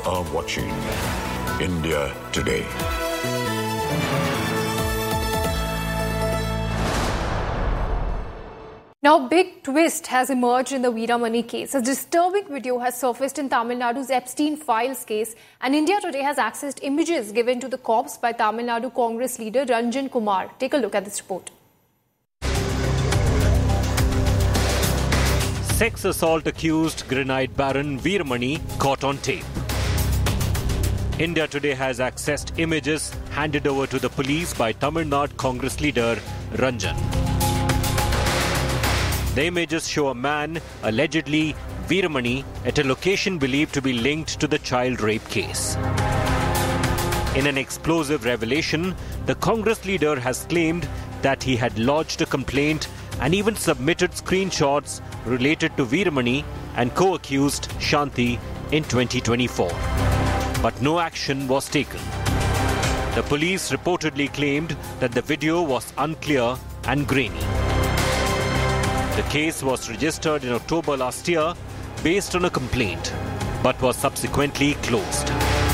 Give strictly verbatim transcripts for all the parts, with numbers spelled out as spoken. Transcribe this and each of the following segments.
are watching India Today. Now, big twist has emerged in the Veeramani case. A disturbing video has surfaced in Tamil Nadu's Epstein Files case, and India Today has accessed images given to the cops by Tamil Nadu Congress leader Ranjan Kumar. Take a look at this report. Sex assault accused grenade baron Veeramani caught on tape. India Today has accessed images handed over to the police by Tamil Nadu Congress leader Ranjan. The images show a man, allegedly Veeramani, at a location believed to be linked to the child rape case. In an explosive revelation, the Congress leader has claimed that he had lodged a complaint and even submitted screenshots related to Veeramani and co-accused Shanti in twenty twenty-four. But no action was taken. The police reportedly claimed that the video was unclear and grainy. The case was registered in October last year based on a complaint, but was subsequently closed.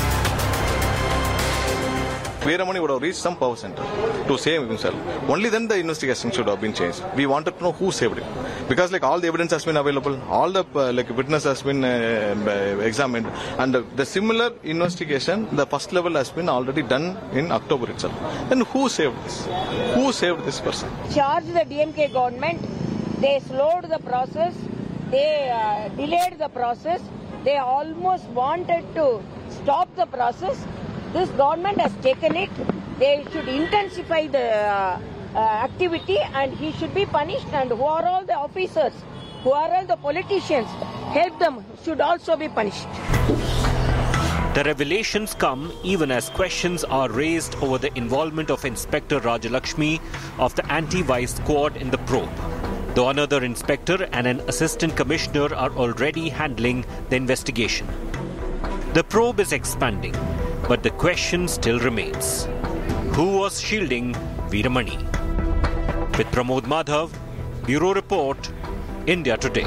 Veeramani would have reached some power center to save himself. Only then the investigation should have been changed. We wanted to know who saved him. Because like all the evidence has been available, all the uh, like witness has been uh, examined, and the, the similar investigation, the first level has been already done in October itself. Then who saved this? Who saved this person? Charge the D M K government. They slowed the process, they uh, delayed the process, they almost wanted to stop the process. This government has taken it. They should intensify the uh, uh, activity, and he should be punished, and who are all the officers, who are all the politicians, help them, should also be punished. The revelations come even as questions are raised over the involvement of Inspector Rajalakshmi of the anti-vice squad in the probe. Though another inspector and an assistant commissioner are already handling the investigation. The probe is expanding, but the question still remains. Who was shielding Veeramani? With Pramod Madhav, Bureau Report, India Today.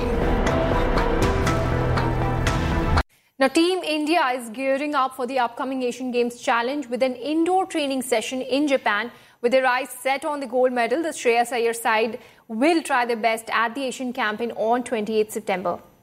Now, Team India is gearing up for the upcoming Asian Games challenge with an indoor training session in Japan. With their eyes set on the gold medal, the Shreyas Iyer side will try their best at the Asian Campaign on twenty-eighth September.